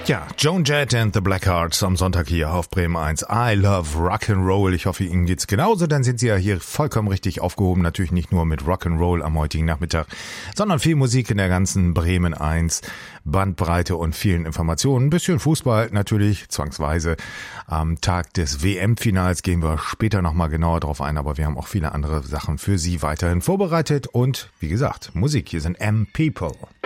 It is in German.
Ja, Joan Jett and the Blackhearts am Sonntag hier auf Bremen 1. I love Rock'n'Roll. Ich hoffe, Ihnen geht's genauso, dann sind Sie ja hier vollkommen richtig aufgehoben. Natürlich nicht nur mit Rock'n'Roll am heutigen Nachmittag, sondern viel Musik in der ganzen Bremen 1 Bandbreite und vielen Informationen. Ein bisschen Fußball natürlich, zwangsweise. Am Tag des WM-Finals gehen wir später nochmal genauer drauf ein, aber wir haben auch viele andere Sachen für Sie weiterhin vorbereitet und, wie gesagt, Musik. Hier sind M-People.